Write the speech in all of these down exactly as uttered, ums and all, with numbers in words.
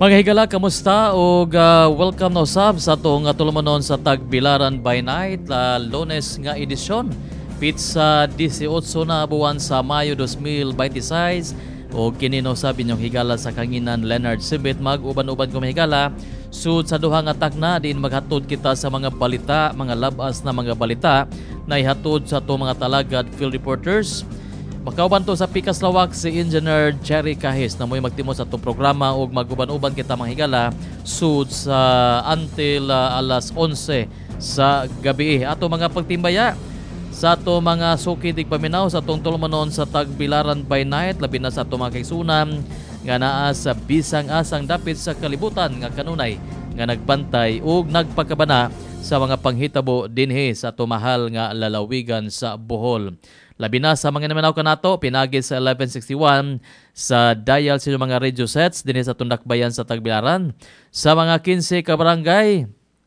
Mga higala, kamusta? O uh, welcome na usab sa itong uh, tulumanon sa Tagbilaran by Night, uh, Lunes nga edisyon. Pizza eighteen na buwan sa Mayo twenty twenty-six. O kinino sabi niyong higala sa kanginan Leonard Sibit, mag-uban-uban ko mahigala. Sud sa duhang atak na din maghatod kita sa mga balita, mga labas na mga balita na ihatod sa itong mga talagad field reporters. Makauban to sa Pikas Lawak si Engineer Jerry Kahis na mo'y magtimo sa itong programa o maguban-uban kita mga higala sud sa until uh, alas eleven sa gabi. Ato mga pagtimbaya sa ato mga sukidig paminaw sa itong tulumanon sa Tagbilaran by Night, labi na sa ato mga kaigsunan nga naa sa bisang-asang dapit sa kalibutan nga kanunay nga nagbantay ug nagpakabana sa mga panghitabo dinhi sa ato mahal nga lalawigan sa Bohol. Labi na sa mga naminaw ka nato, pinagi sa eleven sixty-one sa dial sa mga radio sets dinhi sa Tundakbayan sa Tagbilaran. Sa mga fifteen ka barangay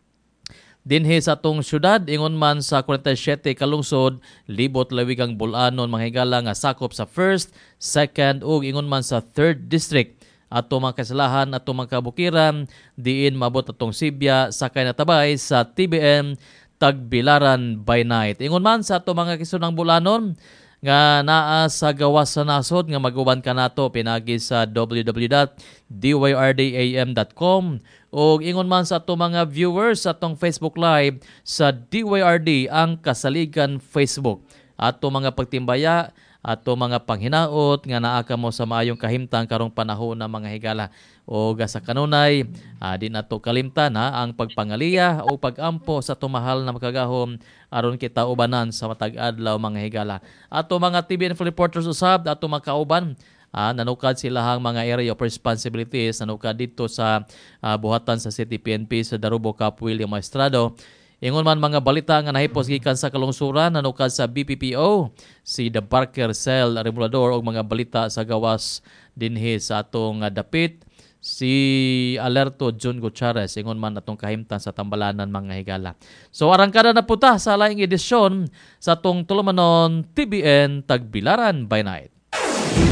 dinhi sa atong syudad, ingon man sa forty-seven kalungsod, libot lawigang bulanon mga higala nga sakop sa first, second ug ingon man sa third district. Ato mga kasalahan, ato mga kabukiran, diin mabot atong Sibya, sakay na tabay sa T B M Tagbilaran by Night. Ingon man sa ato mga kisunang bulanon nga naa sa gawas sa nasod nga maguban ka nato pinagi sa w w w dot d y r d a m dot com o ingon man sa ato mga viewers sa atong Facebook Live sa D Y R D ang Kasaligan Facebook. Ato mga pagtimbaya, ato mga panghinaot nga naa kamo sa maayong kahimtang karong panahon na mga higala. O sa kanunay, uh, di nato kalimtan ha, ang pagpangaliya o pagampo sa tumahal na makagahom aron kita ubanan sa matag adlaw mga higala. Ato mga T V N reporters usab, ato mga kauban, uh, nanukad sila hang mga area of responsibilities, nanukad dito sa uh, buhatan sa City P N P sa Darubo Cap William Maestrado. Ingon man mga balita nga nahipos gikan sa kalungsuran, nanukad sa B P P O, si The Barker Cell Regulador o mga balita sa gawas dinhi sa atong uh, dapit, si Alerto John Gutierrez, ingon man atong kahimtan sa Tambalanan mga higala. So arangkada na puta sa laing edisyon sa atong tulumanon T B N Tagbilaran by Night.